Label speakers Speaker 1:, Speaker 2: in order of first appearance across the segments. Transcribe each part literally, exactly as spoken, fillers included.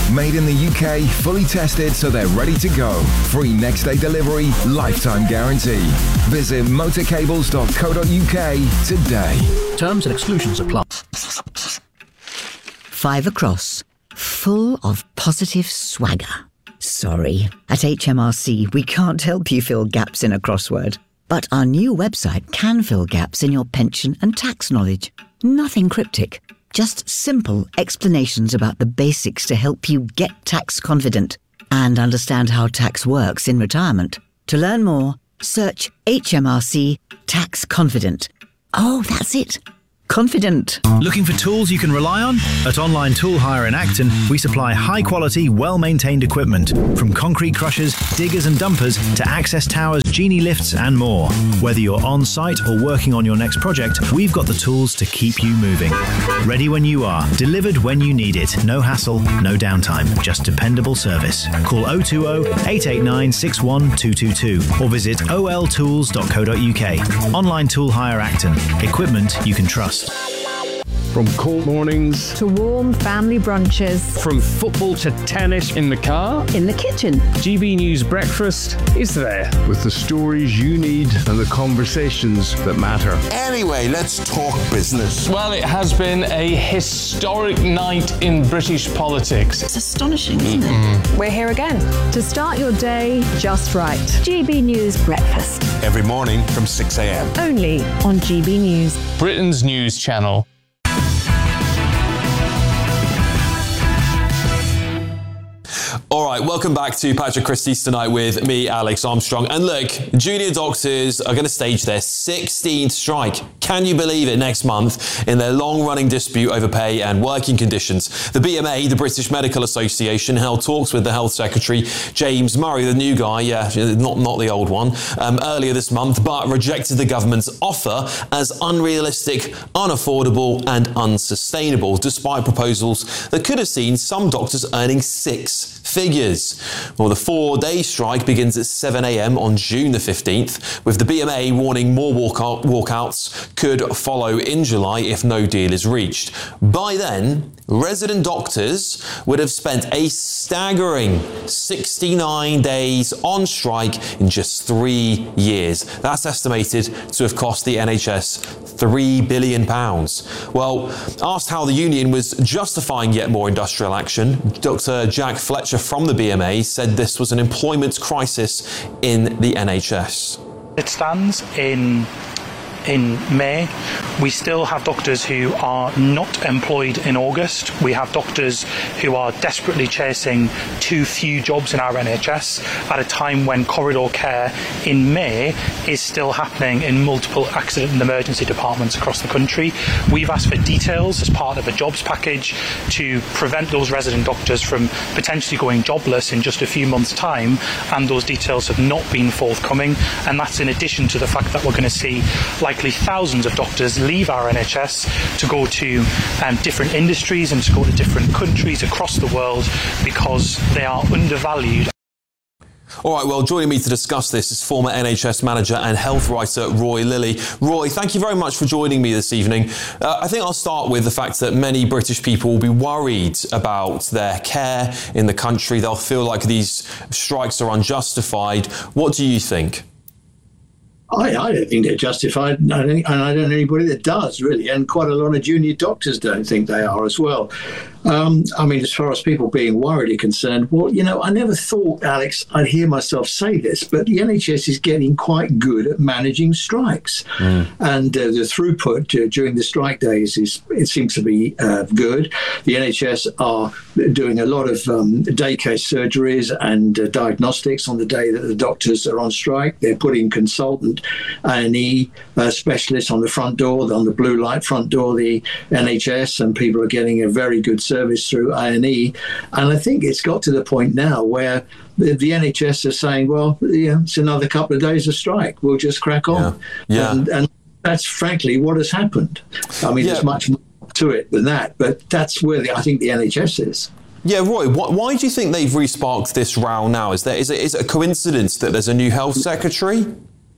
Speaker 1: Made in the U K, fully tested so they're ready to go. Free next day delivery, lifetime guarantee. Visit motorcables dot co dot uk today.
Speaker 2: Terms and exclusions apply.
Speaker 3: Five across, full of positive swagger. Sorry, at H M R C we can't help you fill gaps in a crossword. But our new website can fill gaps in your pension and tax knowledge. Nothing cryptic, just simple explanations about the basics to help you get tax confident and understand how tax works in retirement. To learn more, search H M R C Tax Confident. Oh, that's it. Confident.
Speaker 2: Looking for tools you can rely on? At Online Tool Hire in Acton, we supply high-quality, well-maintained equipment, from concrete crushers, diggers and dumpers to access towers, genie lifts and more. Whether you're on-site or working on your next project, we've got the tools to keep you moving. Ready when you are, delivered when you need it. No hassle, no downtime, just dependable service. Call oh two oh, eight eight nine, six one two two two or visit o l tools dot co dot uk. Online Tool Hire Acton. Equipment you can trust.
Speaker 4: From cold mornings
Speaker 5: to warm family brunches,
Speaker 4: from football to tennis in the car,
Speaker 5: in the kitchen,
Speaker 4: G B News Breakfast is there with the stories you need and the conversations that matter.
Speaker 6: Anyway, let's talk business.
Speaker 7: Well, it has been a historic night in British politics.
Speaker 8: It's astonishing, isn't it?
Speaker 5: We're here again to start your day just right. G B News Breakfast.
Speaker 6: Every morning from six a.m.
Speaker 5: Only on G B News.
Speaker 7: Britain's news channel.
Speaker 9: All right, welcome back to Patrick Christie's Tonight with me, Alex Armstrong. And look, junior doctors are going to stage their sixteenth strike. Can you believe it? Next month in their long-running dispute over pay and working conditions. The B M A, the British Medical Association, held talks with the Health Secretary, James Murray, the new guy, yeah, not, not the old one, um, earlier this month, but rejected the government's offer as unrealistic, unaffordable and unsustainable, despite proposals that could have seen some doctors earning six figures. Well, the four-day strike begins at seven a.m. on June the fifteenth, with the B M A warning more walkout, walkouts could follow in July if no deal is reached. By then, resident doctors would have spent a staggering sixty-nine days on strike in just three years. That's estimated to have cost the N H S three billion pounds. Well, asked how the union was justifying yet more industrial action, Doctor Jack Fletcher from the B M A said this was an employment crisis in the N H S.
Speaker 10: It stands in in May. We still have doctors who are not employed in August. We have doctors who are desperately chasing too few jobs in our N H S at a time when corridor care in May is still happening in multiple accident and emergency departments across the country. We've asked for details as part of a jobs package to prevent those resident doctors from potentially going jobless in just a few months' time, and those details have not been forthcoming, and that's in addition to the fact that we're going to see likely thousands of doctors leave our N H S to go to um, different industries and to go to different countries across the world because they are undervalued.
Speaker 9: All right, well, joining me to discuss this is former N H S manager and health writer Roy Lilly. Roy, thank you very much for joining me this evening. Uh, I think I'll start with the fact that many British people will be worried about their care in the country. They'll feel like these strikes are unjustified. What do you think?
Speaker 11: I, I don't think they're justified, and I, don't, and I don't know anybody that does, really, and quite a lot of junior doctors don't think they are as well. Um, I mean, as far as people being worried are concerned, well, you know, I never thought, Alex, I'd hear myself say this, but the N H S is getting quite good at managing strikes. Mm. And uh, the throughput uh, during the strike days, is it seems to be uh, good. The N H S are doing a lot of um, day case surgeries and uh, diagnostics on the day that the doctors are on strike. They're putting consultant A and E uh, specialists on the front door, on the blue light front door of the N H S, and people are getting a very good service through A and E. And I think it's got to the point now where the, the N H S are saying, well, yeah, it's another couple of days of strike. We'll just crack on. Yeah. yeah. And, and that's frankly what has happened. I mean, yeah. there's much more to it than that, but that's where the, I think the N H S is.
Speaker 9: Yeah, Roy, why, why do you think they've re-sparked this row now? Is, there, is, it, is it a coincidence that there's a new health secretary?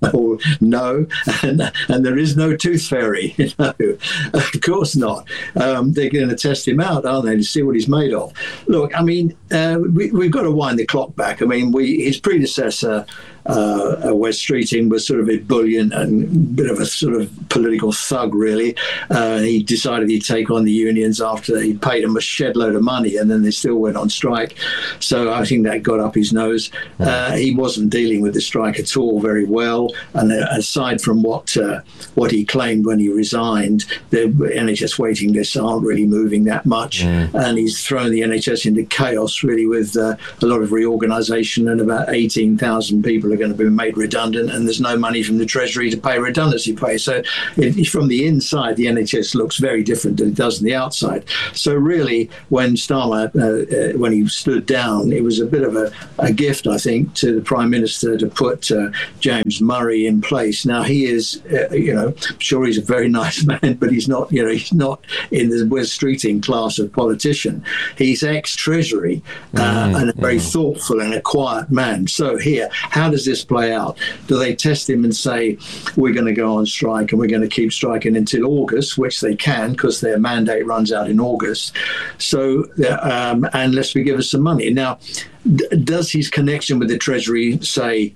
Speaker 11: Oh, no, and, and there is no tooth fairy. No, of course not. Um, they're going to test him out, aren't they, to see what he's made of? Look, I mean, uh, we, we've got to wind the clock back. I mean, we his predecessor, uh, Wes Streeting, was sort of ebullient and a bit of a sort of political thug, really. Uh, he decided he'd take on the unions after he paid them a shed load of money, and then they still went on strike. So I think that got up his nose. Uh, he wasn't dealing with the strike at all very well. And aside from what uh, what he claimed when he resigned, the N H S waiting lists aren't really moving that much. Mm. And he's thrown the N H S into chaos, really, with uh, a lot of reorganisation, and about eighteen thousand people are going to be made redundant, and there's no money from the Treasury to pay redundancy pay. So it, from the inside, the N H S looks very different than it does on the outside. So really, when Starmer, uh, uh, when he stood down, it was a bit of a, a gift, I think, to the Prime Minister to put uh, James Murray in place. Now, he is, uh, you know, sure, he's a very nice man, but he's not, you know, he's not in the Wes Streeting class of politician. He's ex-Treasury uh, mm, and a very mm. thoughtful and a quiet man. So here, how does this play out? Do they test him and say, we're going to go on strike and we're going to keep striking until August, which they can because their mandate runs out in August. So, um, unless we give us some money. Now, d- does his connection with the Treasury say,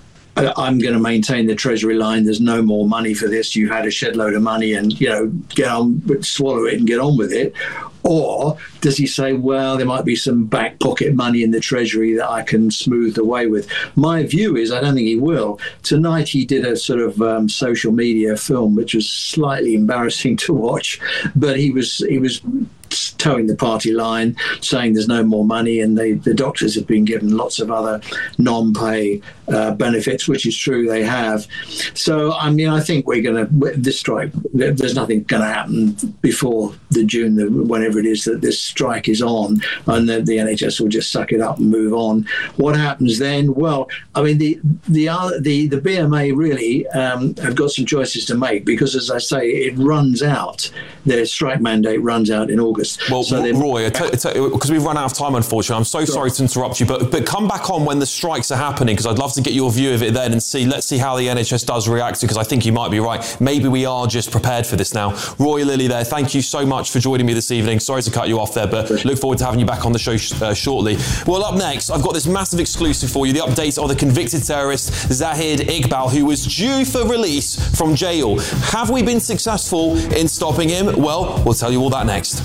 Speaker 11: I'm going to maintain the Treasury line, there's no more money for this, you've had a shed load of money and, you know, get on, swallow it and get on with it? Or does he say, well, there might be some back pocket money in the Treasury that I can smooth the way with? My view is I don't think he will. Tonight he did a sort of um, social media film, which was slightly embarrassing to watch, but he was he was towing the party line, saying there's no more money, and they, the doctors have been given lots of other non-pay uh, benefits, which is true, they have. So, I mean, I think we're going to, this strike, there's nothing going to happen before the June, the, whenever it is that this strike is on, and then the N H S will just suck it up and move on. What happens then? Well, I mean, the the the, the B M A really um, have got some choices to make, because, as I say, it runs out, their strike mandate runs out in August.
Speaker 9: Well,
Speaker 11: so
Speaker 9: Roy, because we've run out of time, unfortunately, I'm so sure. sorry to interrupt you, but but come back on when the strikes are happening, because I'd love to get your view of it then and see, let's see how the N H S does react to, because I think you might be right. Maybe we are just prepared for this now. Roy Lilly there, thank you so much for joining me this evening. Sorry to cut you off there, but look forward to having you back on the show sh- uh, shortly. Well, up next, I've got this massive exclusive for you, the update of the convicted terrorist Zahid Iqbal, who was due for release from jail. Have we been successful in stopping him? Well, we'll tell you all that next.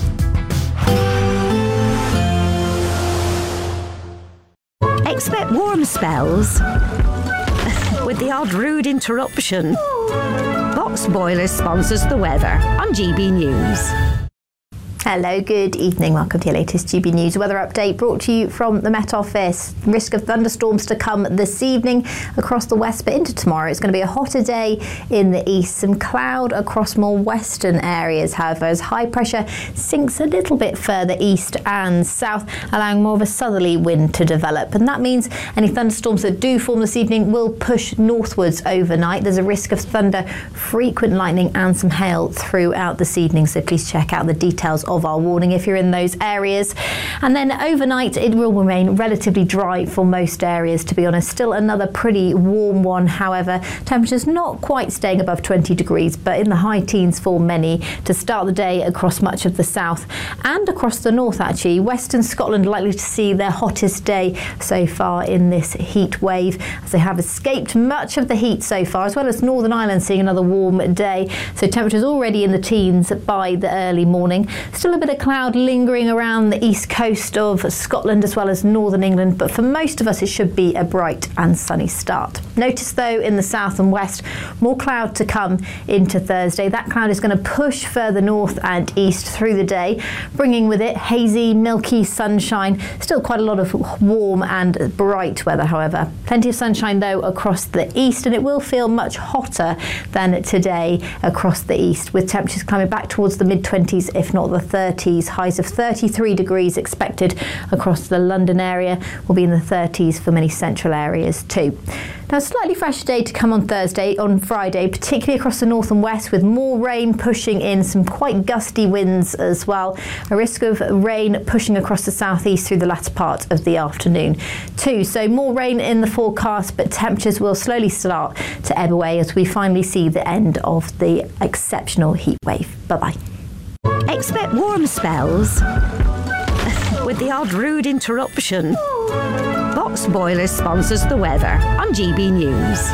Speaker 12: Expect warm spells with the odd rude interruption. Box Boilers sponsors the weather on G B News.
Speaker 13: Hello, good evening. Welcome to your latest G B News weather update, brought to you from the Met Office. Risk of thunderstorms to come this evening across the west, but into tomorrow. It's going to be a hotter day in the east. Some cloud across more western areas, however, as high pressure sinks a little bit further east and south, allowing more of a southerly wind to develop. And that means any thunderstorms that do form this evening will push northwards overnight. There's a risk of thunder, frequent lightning and some hail throughout this evening, so please check out the details of of our warning if you're in those areas. And then overnight it will remain relatively dry for most areas, to be honest. Still another pretty warm one, however. Temperatures not quite staying above twenty degrees, but in the high teens for many to start the day across much of the south and across the north, actually. Western Scotland likely to see their hottest day so far in this heat wave, as they have escaped much of the heat so far, as well as Northern Ireland seeing another warm day. So temperatures already in the teens by the early morning. Still a bit of cloud lingering around the east coast of Scotland as well as northern England, but for most of us it should be a bright and sunny start. Notice though in the south and west, more cloud to come into Thursday. That cloud is going to push further north and east through the day, bringing with it hazy, milky sunshine. Still quite a lot of warm and bright weather, however. Plenty of sunshine though across the east, and it will feel much hotter than today across the east, with temperatures climbing back towards the mid twenties, if not the thirties. Highs of thirty-three degrees expected across the London area. Will be in the thirties for many central areas too. Now, a slightly fresher day to come on Thursday, on Friday, particularly across the north and west, with more rain pushing in, some quite gusty winds as well. A risk of rain pushing across the southeast through the latter part of the afternoon too. So more rain in the forecast, but temperatures will slowly start to ebb away as we finally see the end of the exceptional heat wave. Bye-bye.
Speaker 12: Expect warm spells with the odd rude interruption. Box Boilers sponsors the weather on G B News.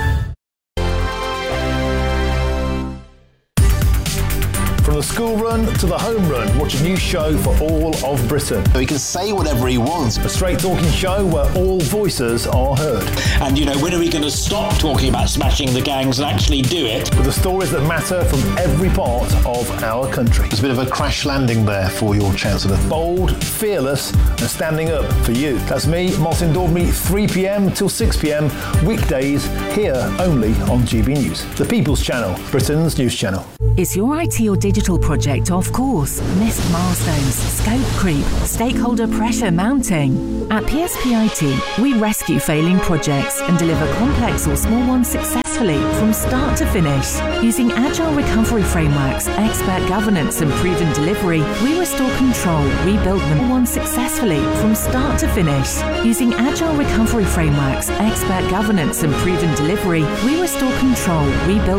Speaker 2: From the school run to the home run, watch a new show for all of Britain.
Speaker 14: He can say whatever he wants.
Speaker 2: A straight talking show where all voices are heard.
Speaker 15: And, you know, when are we going to stop talking about smashing the gangs and actually do it?
Speaker 2: With the stories that matter from every part of our country.
Speaker 14: There's a bit of a crash landing there for your Chancellor.
Speaker 2: Bold, fearless and standing up for you. That's me, Martin Daubney, three p.m. till six p.m. weekdays, here only on G B News. The People's Channel, Britain's news channel.
Speaker 16: Is your I T or digital project off course? Missed milestones, scope creep, stakeholder pressure mounting? At P S P I T, we rescue failing projects and deliver complex or small ones successfully from start to finish. Using agile recovery frameworks, expert governance and proven delivery, we restore control, rebuild them one successfully from start to finish. Using agile recovery frameworks, expert governance and proven delivery, we restore control, rebuild